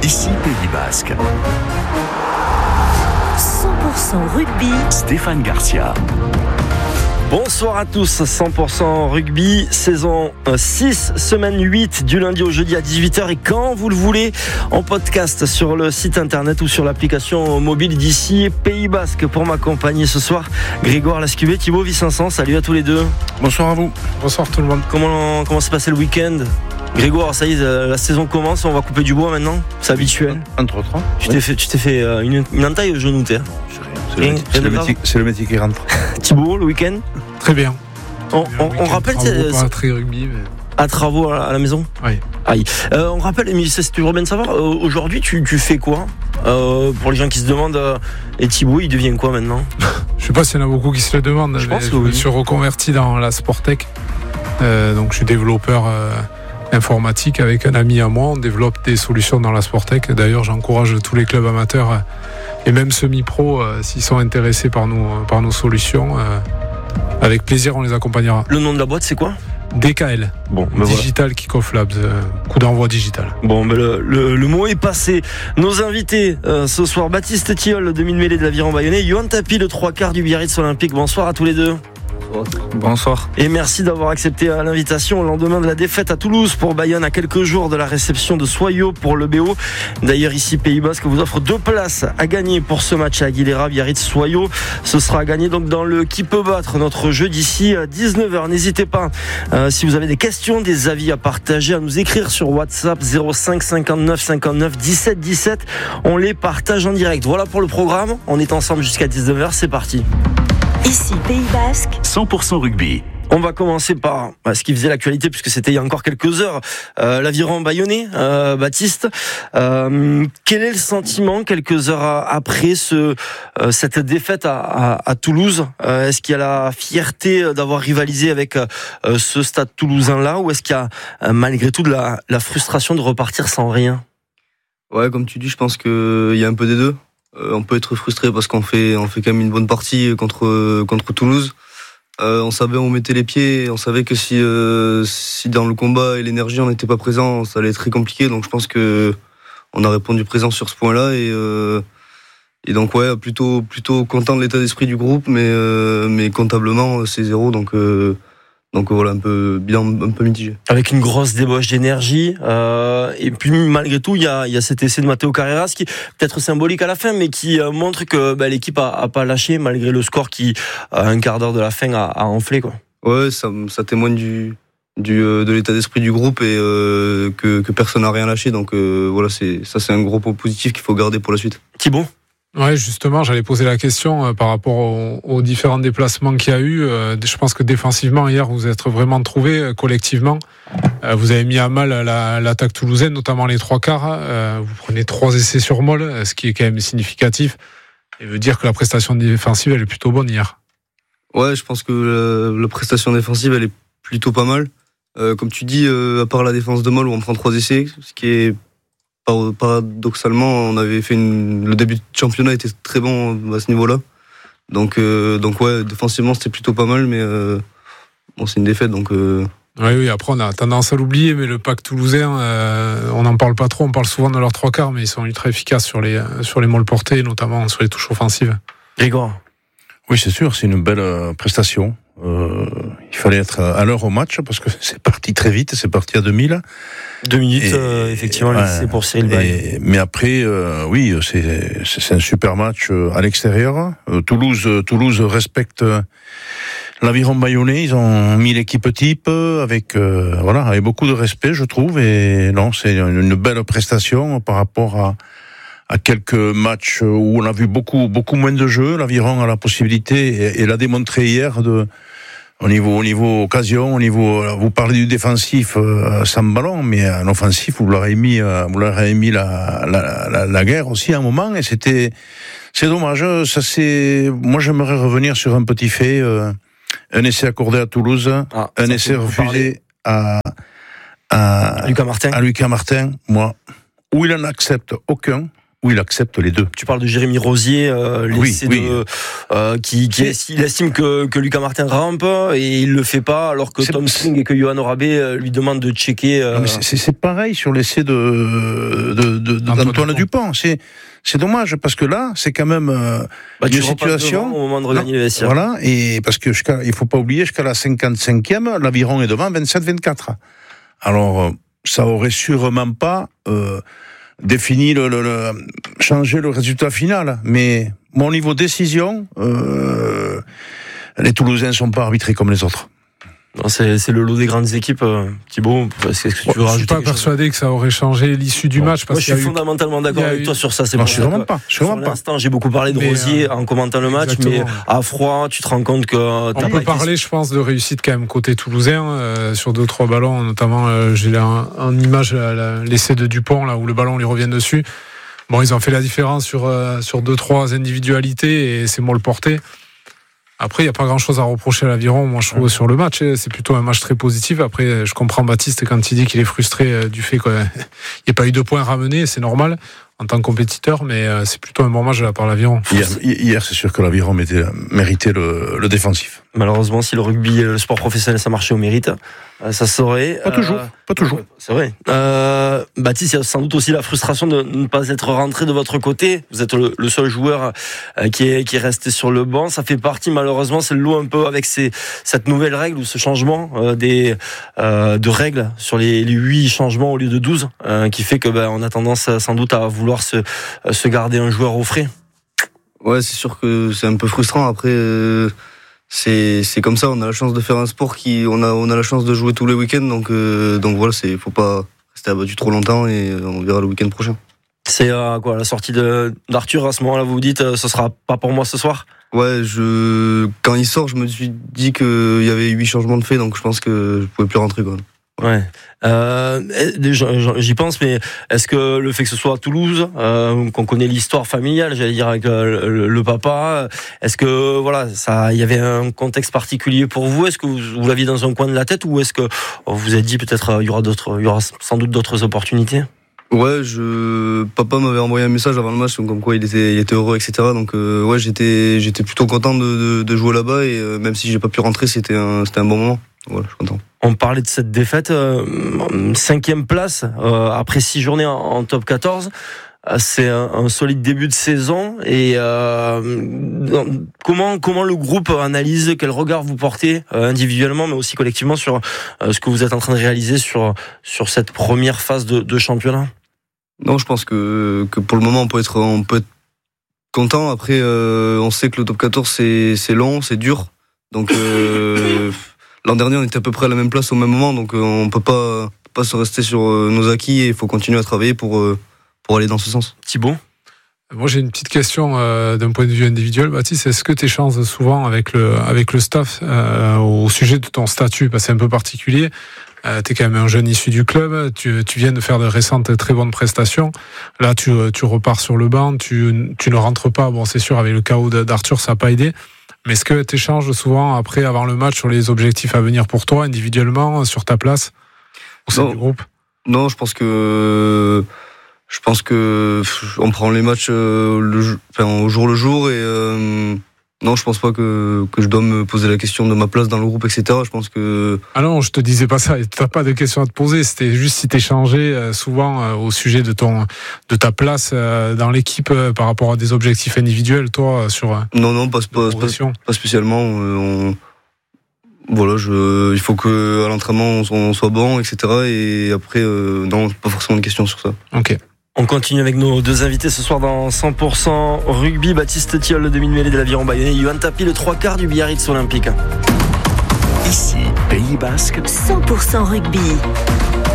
Ici Pays Basque. 100% rugby. Stéphane Garcia. Bonsoir à tous, 100% rugby, saison 6, semaine 8, du lundi au jeudi à 18h et quand vous le voulez, en podcast sur le site internet ou sur l'application mobile d'ici Pays Basque. Pour m'accompagner ce soir, Grégoire Lascubé, Thibaut Vicençon, salut à tous les deux. Bonsoir à vous. Bonsoir tout le monde. Comment s'est passé le week-end ? Grégoire, ça y est, la saison commence, on va couper du bois maintenant, c'est habituel. Entre autres. Tu t'es fait une entaille au genou, t'es. C'est le métier qui rentre. Thibaut, le week-end ? Très bien. On rappelle... Pas très rugby, mais... À travaux à la maison ? Oui. Aïe. On rappelle, mais c'est toujours bien de savoir, aujourd'hui tu fais quoi ? Pour les gens qui se demandent, et Thibaut, il devient quoi maintenant ? Je sais pas s'il y en a beaucoup qui se le demandent. Je pense que je me suis reconverti dans la Sportec. Donc je suis développeur informatique avec un ami à moi. On développe des solutions dans la Sportec. D'ailleurs, j'encourage tous les clubs amateurs et même semi-pro, s'ils sont intéressés par nos solutions. Avec plaisir, on les accompagnera. Le nom de la boîte, c'est quoi ? DKL. Bon, Digital Kick-Off Labs, coup d'envoi digital. Bon, mais le mot est passé. Nos invités ce soir, Baptiste Thiol, demi-mêlée de l'Aviron Bayonnais, Yohan Tapi, le 3/4 du Biarritz Olympique. Bonsoir à tous les deux. Bonsoir. Et merci d'avoir accepté l'invitation au lendemain de la défaite à Toulouse pour Bayonne, à quelques jours de la réception de Soyaux pour le BO. D'ailleurs, ici Pays Basque vous offre 2 places à gagner pour ce match à Aguilera, Biarritz-Soyaux. Ce sera à gagner donc dans le Qui peut battre, notre jeu d'ici 19h. N'hésitez pas, si vous avez des questions, des avis à partager, à nous écrire sur WhatsApp 05 59 59 17 17. On les partage en direct. Voilà pour le programme. On est ensemble jusqu'à 19h. C'est parti. Ici Pays Basque. 100% rugby. On va commencer par ce qui faisait l'actualité, puisque c'était il y a encore quelques heures, l'Aviron Bayonnais, Baptiste. Quel est le sentiment quelques heures après cette défaite à Toulouse ? Est-ce qu'il y a la fierté d'avoir rivalisé avec ce stade toulousain-là, ou est-ce qu'il y a malgré tout de la frustration de repartir sans rien ? Ouais, comme tu dis, je pense qu'il y a un peu des deux. On peut être frustré parce qu'on fait quand même une bonne partie contre Toulouse. On savait où on mettait les pieds, on savait que si dans le combat et l'énergie on n'était pas présent, ça allait être très compliqué. Donc je pense que on a répondu présent sur ce point-là et donc ouais, plutôt content de l'état d'esprit du groupe, mais comptablement c'est 0, donc voilà, un peu mitigé. Avec une grosse débauche d'énergie, et puis malgré tout, il y a cet essai de Matteo Carreras qui peut-être symbolique à la fin, mais qui montre que l'équipe a pas lâché malgré le score qui, à un quart d'heure de la fin, a enflé, quoi. Ouais, ça témoigne de l'état d'esprit du groupe et que personne n'a rien lâché. Donc voilà, c'est un gros point positif qu'il faut garder pour la suite. Thibaut ? Ouais, justement, j'allais poser la question par rapport aux différents déplacements qu'il y a eu. Je pense que défensivement, hier, vous êtes vraiment trouvés collectivement. Vous avez mis à mal l'attaque toulousaine, notamment les 3/4. Vous prenez 3 essais sur Moll, ce qui est quand même significatif. Et veut dire que la prestation défensive, elle est plutôt bonne hier. Ouais, je pense que la prestation défensive, elle est plutôt pas mal. Comme tu dis, à part la défense de Moll où on prend 3 essais, ce qui est... Paradoxalement, on avait fait le début de championnat était très bon à ce niveau-là. Donc ouais, défensivement c'était plutôt pas mal, mais c'est une défaite donc. Oui, après on a tendance à l'oublier, mais le pack toulousain, on n'en parle pas trop. On parle souvent de leurs 3/4, mais ils sont ultra efficaces sur les molles portées, notamment sur les touches offensives. Grégoire. Oui, c'est sûr, c'est une belle prestation. Il fallait être à l'heure au match parce que c'est parti très vite, c'est parti à 2000. 2 minutes, effectivement, c'est pour Cyril Bay. Mais après, oui, c'est un super match à l'extérieur. Toulouse respecte l'Aviron Bayonnais. Ils ont mis l'équipe type avec beaucoup de respect, je trouve. Et non, c'est une belle prestation par rapport à quelques matchs où on a vu beaucoup moins de jeux. L'Aviron a la possibilité et l'a démontré hier au niveau occasion, vous parlez du défensif sans ballon, mais en offensif vous leur avez mis la guerre aussi à un moment, et c'est dommage. Moi j'aimerais revenir sur un petit fait, un essai accordé à Toulouse, un essai refusé à Lucas Martin, moi, où il n'en accepte aucun. où il accepte les deux. Tu parles de Jérémy Rosier, l'essai il estime que Lucas Martin rampe et il le fait pas, alors que Tom String et que Johan Orabé lui demandent de checker. C'est pareil sur l'essai d'Antoine Dupont. C'est dommage parce que là, c'est quand même une situation au moment de regagner les vestiaires. Voilà, et parce que il faut pas oublier, jusqu'à la 55e, l'Aviron est devant 27-24. Alors, ça aurait sûrement pas défini changer le résultat final. Mais mon niveau décision, les Toulousains sont pas arbitrés comme les autres. Non, c'est le lot des grandes équipes, Thibaut. Est-ce que tu veux rajouter? Je suis pas persuadé que ça aurait changé l'issue du match. Parce moi, je suis fondamentalement d'accord avec toi sur ça. C'est je suis vraiment pas. Pour l'instant, j'ai beaucoup parlé de Rosier en commentant le match, mais à froid, tu te rends compte que on peut parler, je pense, de réussite quand même côté toulousain sur 2-3 ballons, notamment j'ai là en image l'essai de Dupont là où le ballon lui revient dessus. Bon, ils ont fait la différence sur 2-3 individualités et c'est moi le porté. Après, il n'y a pas grand-chose à reprocher à l'Aviron, moi je trouve, sur le match. C'est plutôt un match très positif. Après, je comprends Baptiste quand il dit qu'il est frustré du fait qu'il n'y ait pas eu de points ramenés. C'est normal en tant que compétiteur, mais c'est plutôt un bon match de la part de l'Aviron. Hier, c'est sûr que l'Aviron méritait le défensif. Malheureusement, si le rugby, le sport professionnel, ça marchait au mérite, ça saurait. Pas toujours. C'est vrai. Baptiste, il y a sans doute aussi la frustration de ne pas être rentré de votre côté. Vous êtes le seul joueur qui est resté sur le banc. Ça fait partie, malheureusement, c'est le lot un peu avec cette nouvelle règle ou ce changement de règles sur les 8 changements au lieu de 12, qui fait que on a tendance sans doute à vouloir se garder un joueur au frais. Ouais, c'est sûr que c'est un peu frustrant. Après, c'est comme ça. On a la chance de faire un sport on a la chance de jouer tous les week-ends. Donc voilà, faut pas rester abattu trop longtemps et on verra le week-end prochain. C'est la sortie d'Arthur à ce moment-là. Vous vous dites, ce sera pas pour moi ce soir. Ouais, quand il sort, je me suis dit qu'il y avait 8 changements de fait, donc je pense que je pouvais plus rentrer, quoi. Ouais. J'y pense, mais est-ce que le fait que ce soit à Toulouse, qu'on connaît l'histoire familiale, j'allais dire avec le papa, est-ce que il y avait un contexte particulier pour vous? Est-ce que vous l'aviez dans un coin de la tête, ou est-ce que vous vous êtes dit peut-être il y aura sans doute d'autres opportunités? Ouais, papa m'avait envoyé un message avant le match, comme quoi il était heureux, etc. Donc ouais, j'étais plutôt content de jouer là-bas, et même si j'ai pas pu rentrer, c'était un bon moment. Voilà, je suis content. On parlait de cette défaite, 5e place après 6 journées en top 14. C'est un solide début de saison. Et comment le groupe analyse, quel regard vous portez individuellement, mais aussi collectivement, sur ce que vous êtes en train de réaliser sur cette première phase de championnat? Non, je pense que pour le moment on peut être content. Après, on sait que le top 14 c'est long, c'est dur. Donc l'an dernier, on était à peu près à la même place au même moment, donc on peut pas se rester sur nos acquis, et il faut continuer à travailler pour aller dans ce sens. Thibaut? Moi, j'ai une petite question d'un point de vue individuel, Baptiste. Est-ce que tu échanges souvent avec le staff au sujet de ton statut? Parce que c'est un peu particulier. Tu es quand même un jeune issu du club. Tu viens de faire de récentes très bonnes prestations. Là, tu repars sur le banc. Tu ne rentres pas. Bon, c'est sûr, avec le chaos d'Arthur, ça n'a pas aidé. Mais est-ce que tu échanges souvent avant le match sur les objectifs à venir pour toi, individuellement, sur ta place au sein du groupe? Non, je pense que on prend les matchs au jour le jour, et non, je pense pas que je dois me poser la question de ma place dans le groupe, etc. Je pense que... Ah non, je te disais pas ça. T'as pas de question à te poser. C'était juste si t'échangeais souvent au sujet de ta place dans l'équipe par rapport à des objectifs individuels, toi, sur... Non, pas spécialement. Voilà, il faut que à l'entraînement on soit bon, etc. Et après, non, pas forcément de questions sur ça. Ok. On continue avec nos deux invités ce soir dans 100% rugby. Baptiste Thiol, le demi-mêlée de l'Aviron Bayonnais, Yohan Tapi, le 3/4 du Biarritz Olympique. Ici, Pays Basque. 100% rugby.